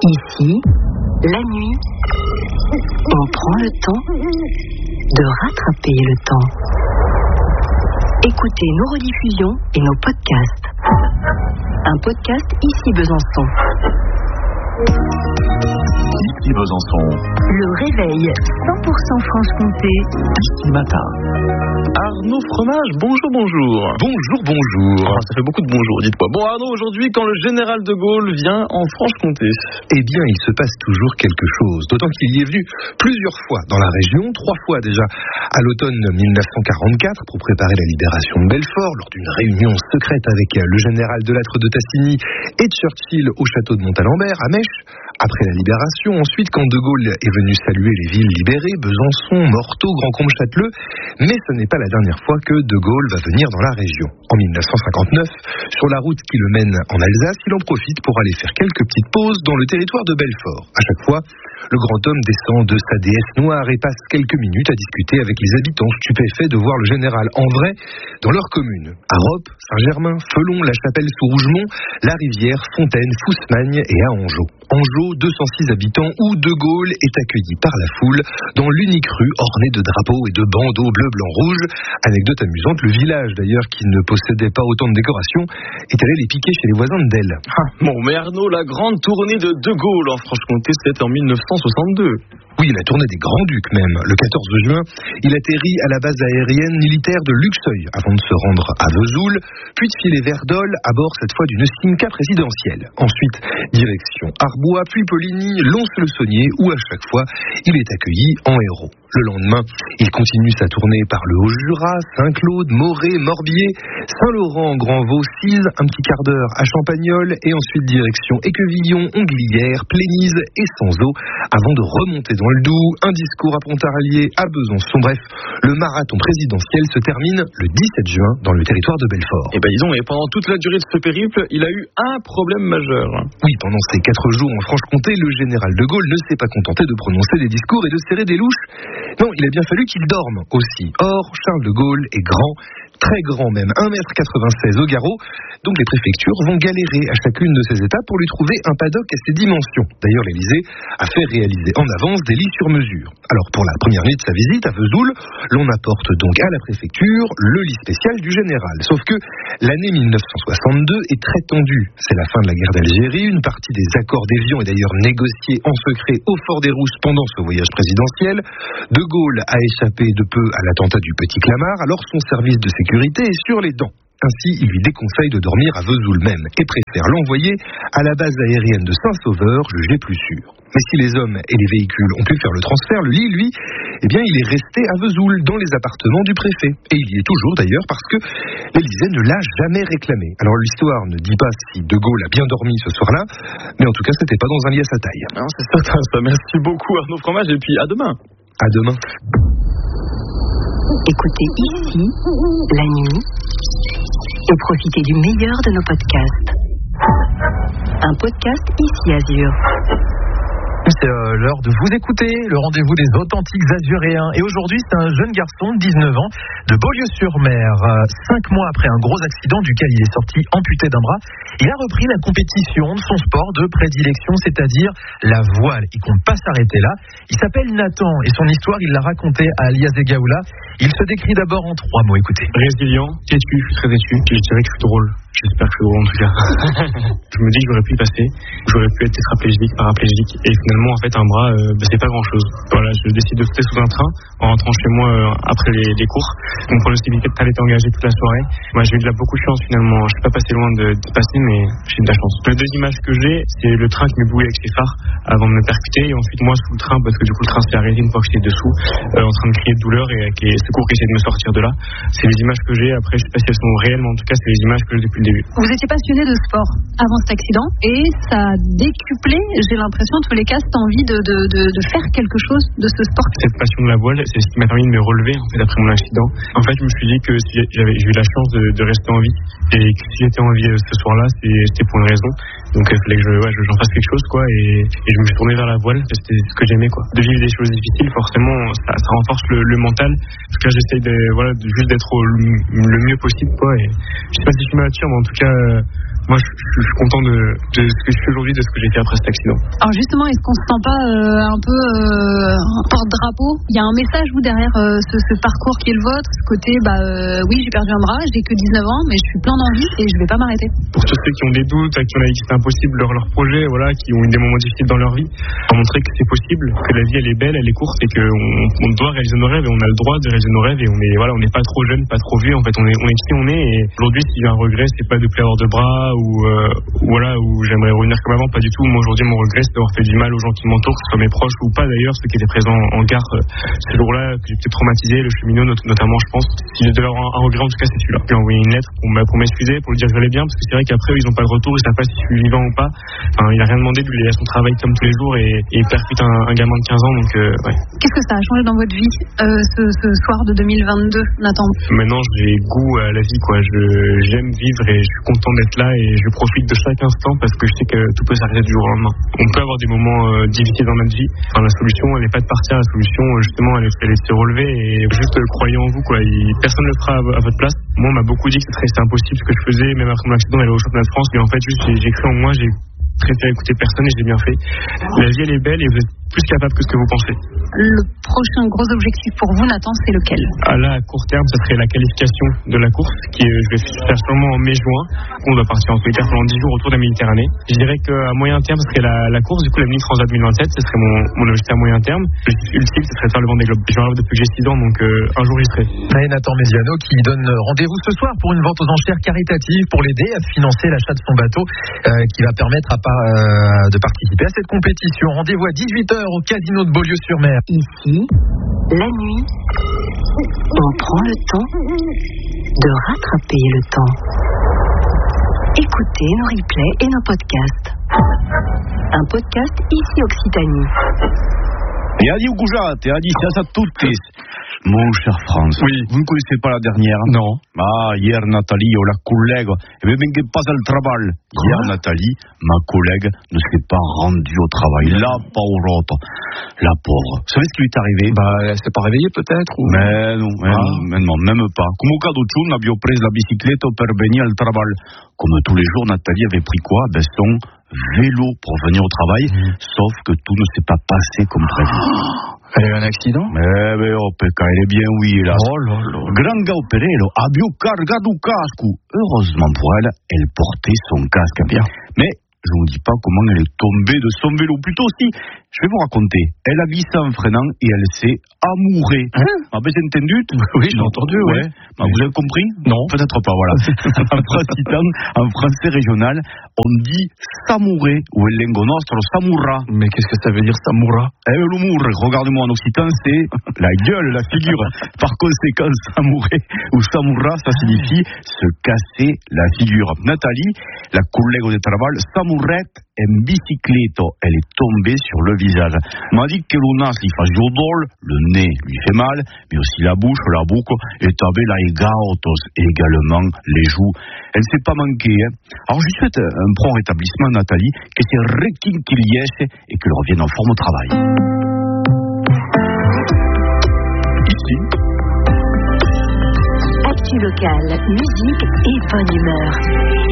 Ici, la nuit, on prend le temps de rattraper le temps. Écoutez nos rediffusions et nos podcasts. Un podcast Ici Besançon. Ici Besançon. Le réveil 100% Franche-Comté. Ici matin. Arnaud Fromage, bonjour. Ça fait beaucoup de bonjour, dites-moi. Bon Arnaud, aujourd'hui, quand le général de Gaulle vient en Franche-Comté, eh bien, il se passe toujours quelque chose. D'autant qu'il y est venu plusieurs fois dans la région, 3 fois déjà à l'automne 1944 pour préparer la libération de Belfort, lors d'une réunion secrète avec le général Delattre de Tassigny et Churchill au château de Montalembert, à Mèche. Après la libération, ensuite, quand de Gaulle est venu saluer les villes libérées, Besançon, Morteau, Grand-Combe, Châteleux, mais ce n'est pas la dernière fois que de Gaulle va venir dans la région. En 1959, sur la route qui le mène en Alsace, il en profite pour aller faire quelques petites pauses dans le territoire de Belfort. À chaque fois, le grand homme descend de sa déesse noire et passe quelques minutes à discuter avec les habitants stupéfaits de voir le général en vrai dans leur commune. À Roppe, Saint-Germain, Felon, La Chapelle sous Rougemont, La Rivière, Fontaine, Fousmagne et à Angeau. Angeau, 206 habitants, où de Gaulle est accueilli par la foule dans l'unique rue ornée de drapeaux et de bandeaux bleu, blanc, rouge. Anecdote amusante, le village d'ailleurs, qui ne possédait pas autant de décorations, est allé les piquer chez les voisins de Delle. Bon, mais Arnaud, la grande tournée de Gaulle en Franche-Comté, c'était en 1962. Oui, la tournée des Grands-Ducs même. Le 14 juin, il atterrit à la base aérienne militaire de Luxeuil avant de se rendre à Vesoul, puis de filer vers Dole à bord cette fois d'une Simca présidentielle. Ensuite, direction Arbois, puis Poligny, Lons-le-Saunier, où à chaque fois, il est accueilli en héros. Le lendemain, il continue sa tournée par le Haut-Jura, Saint-Claude, Morée, Morbier, Saint-Laurent, Grand-Vaux, Cise, un petit quart d'heure à Champagnole, et ensuite direction Équevillon, Onglières, Plénise et Sanzot, avant de remonter dans le Doubs, un discours à Pontarlier, à Besançon. Bref, le marathon présidentiel se termine le 17 juin dans le territoire de Belfort. Et disons, et pendant toute la durée de ce périple, il a eu un problème majeur. Oui, pendant ces 4 jours en Franche-Comté, le général de Gaulle ne s'est pas contenté de prononcer des discours et de serrer des louches. Non, il a bien fallu qu'il dorme aussi. Or, Charles de Gaulle est grand, très grand même, 1,96 m au garrot. Donc les préfectures vont galérer à chacune de ces étapes pour lui trouver un paddock à ses dimensions. D'ailleurs, l'Élysée a fait réaliser en avance des lits sur mesure. Alors pour la première nuit de sa visite à Vesoul, l'on apporte donc à la préfecture le lit spécial du général. Sauf que l'année 1962 est très tendue. C'est la fin de la guerre d'Algérie. Une partie des accords d'Évian est d'ailleurs négociée en secret au Fort des Rousses pendant ce voyage présidentiel. De Gaulle a échappé de peu à l'attentat du Petit Clamart, alors son service de sécurité est sur les dents. Ainsi, il lui déconseille de dormir à Vesoul même et préfère l'envoyer à la base aérienne de Saint-Sauveur, jugé plus sûr. Mais si les hommes et les véhicules ont pu faire le transfert, le lit, lui, il est resté à Vesoul, dans les appartements du préfet. Et il y est toujours d'ailleurs parce que l'Élysée ne l'a jamais réclamé. Alors l'histoire ne dit pas si de Gaulle a bien dormi ce soir-là, mais en tout cas, c'était pas dans un lit à sa taille. Non, c'est certain, ça. Merci beaucoup Arnaud Fromage, et puis à demain. À demain. Écoutez ici, la nuit, et profitez du meilleur de nos podcasts. Un podcast Ici Azur. C'est l'heure de vous écouter, le rendez-vous des authentiques azuréens. Et aujourd'hui, c'est un jeune garçon de 19 ans de Beaulieu-sur-Mer. 5 mois après un gros accident duquel il est sorti amputé d'un bras, il a repris la compétition de son sport de prédilection, c'est-à-dire la voile. Il compte pas s'arrêter là. Il s'appelle Nathan et son histoire, il l'a racontée à Alias Gaoula. Il se décrit d'abord en 3 mots, écoutez. Résilient, têtu, je suis très têtu. Je dirais que je suis drôle. J'espère que je suis drôle en tout cas. Je me dis que j'aurais pu y passer. J'aurais pu être tétraplégique, paraplégique. Et finalement, en fait, un bras, c'est pas grand-chose. Voilà, je décide de sauter sous un train en rentrant chez moi après les cours. Mon pronostic vital était engagé toute la soirée. Moi, j'ai eu beaucoup de chance finalement. Je suis pas passé loin de passer, mais j'ai eu de la chance. Les 2 images que j'ai, c'est le train qui m'éblouit avec ses phares avant de me percuter. Et ensuite, moi, sous le train, parce que du coup, le train s'est arrêté une fois que j'étais dessous, en train de crier de douleur et avec les secours qui essaient de me sortir de là. C'est les images que j'ai. Après, je sais pas si elles sont réelles, mais en tout cas, c'est les images que j'ai depuis le début. Vous étiez passionné de sport avant cet accident et ça a décuplé, j'ai l'impression, en tous les cas, cette envie de faire quelque chose de ce sport. Cette passion de la voile, c'est ce qui m'a permis de me relever en fait, après mon accident. En fait, je me suis dit que si j'ai eu la chance de rester en vie et que si j'étais en vie ce soir-là, c'était pour une raison. Donc il fallait que j'en fasse quelque chose, quoi. Et je me suis tourné vers la voile, c'était ce que j'aimais, quoi. De vivre des choses difficiles, forcément, ça renforce le mental. Parce que là, j'essaye juste d'être le mieux possible, quoi. Et je sais pas si je m'attire, mais en tout cas, Moi, je suis content de ce que je suis aujourd'hui, de ce que j'ai fait après cet accident. Alors justement, est-ce qu'on se sent pas un peu porte-drapeau? Il y a un message, vous, derrière ce parcours qui est le vôtre, ce côté, oui, j'ai perdu un bras, j'ai que 19 ans, mais je suis plein d'envie et je vais pas m'arrêter. Pour tous ceux qui ont des doutes, qui ont dit que c'est impossible leur projet, voilà, qui ont eu des moments difficiles dans leur vie, pour montrer que c'est possible, que la vie elle est belle, elle est courte et qu'on doit réaliser nos rêves et on a le droit de réaliser nos rêves et on n'est pas trop jeune, pas trop vieux, en fait on est qui on est. Et aujourd'hui, s'il y a un regret, c'est pas de plus avoir de bras ou j'aimerais revenir comme avant, pas du tout. Moi aujourd'hui, mon regret, c'est d'avoir fait du mal aux gens qui m'entourent, que ce soit mes proches ou pas d'ailleurs, ceux qui étaient présents en gare ce jour-là, que j'étais traumatisé, le cheminot notamment, je pense. Si j'ai de leur un regret, en tout cas, c'est celui-là. J'ai envoyé une lettre pour m'excuser, pour lui dire que j'allais bien, parce que c'est vrai qu'après ils ont pas de retour, ils savent pas si je suis vivant ou pas. Enfin, il a rien demandé, lui, il est à son travail comme tous les jours et il percute un gamin de 15 ans, donc ouais. Qu'est-ce que ça a changé dans votre vie ce soir de 2022, Nathan? Maintenant, j'ai goût à la vie, quoi. J'aime vivre et je suis content d'être là et je profite de chaque instant parce que je sais que tout peut s'arrêter du jour au lendemain. On peut avoir des moments difficiles dans notre vie. Enfin, la solution, elle n'est pas de partir, la solution, justement, elle est de se relever et juste croyez en vous, quoi. Personne ne le fera à votre place. Moi, on m'a beaucoup dit que c'était impossible ce que je faisais, même après mon accident, d'aller au championnat de France. Mais en fait, juste, j'ai cru en moi, j'ai préféré écouter personne et j'ai bien fait. La vie, elle est belle et vous êtes plus capable que ce que vous pensez. Le prochain gros objectif pour vous, Nathan, c'est lequel? Là, à court terme, ça serait la qualification de la course, qui je vais faire sûrement en mai-juin. On doit partir en solitaire pendant 10 jours autour de la Méditerranée. Je dirais qu'à moyen terme, ce serait la course, du coup, la Mini Transat 2027, ce serait mon objectif à moyen terme. L'objectif ultime, ce serait de faire le Vendée Globe. Je rêve depuis que j'ai 6 ans, donc un jour, j'y serai. Et Nathan Méziano qui donne rendez-vous ce soir pour une vente aux enchères caritative pour l'aider à financer l'achat de son bateau qui va permettre de participer à cette compétition. Rendez-vous à 18h au casino de Beaulieu-sur-Mer. Ici, la nuit, on prend le temps de rattraper le temps. Écoutez nos replays et nos podcasts. Un podcast ici Occitanie. Et Adi Goujat, et Adi Siasat Toutis. Mon cher France, oui. Vous ne connaissez pas la dernière? Non. Hier Nathalie, la collègue, mais pas le travail. Hier Nathalie, ma collègue, ne s'est pas rendue au travail. La pauvre, la pauvre. Vous savez ce qui lui est arrivé? Elle s'est pas réveillée peut-être ou... Mais non, même pas. Comme au cas d'Outchoun, on a pris la bicyclette pour venir au travail. Comme tous les jours, Nathalie avait pris quoi? Son vélo pour venir au travail, sauf que tout ne s'est pas passé comme prévu. Elle a eu un accident? Mais elle est bien, oui, hélas. Oh là là. Gran Gauperello abbia cargato casco. Heureusement pour elle, elle portait son casque. Bien. Mais je ne vous dis pas comment elle est tombée de son vélo. Plutôt si, je vais vous raconter. Elle a glissé en freinant et elle s'est amourée. Vous avez entendu? Oui, j'ai entendu, oui. Vous avez compris? Non. Peut-être pas, voilà. En français régional, on dit s'amourer ou el lengo nostro samoura. Mais qu'est-ce que ça veut dire samoura? L'humour, regardez-moi en occitan, c'est la gueule, la figure. Par conséquent, s'amourer ou samoura, ça signifie se casser la figure. Nathalie, la collègue de travail, s'amourette en bicyclette. Elle est tombée sur le visage. M'a dit que le nas lui fait jodol, le nez lui fait mal, mais aussi la bouche, la boucle, et t'avais la gaotos, et également les joues. Elle ne s'est pas manquée. Alors je lui souhaite un prompt rétablissement, Nathalie, que c'est requinquilièche et qu'elle revienne en forme au travail. Ici. Actu locale, musique et bonne humeur.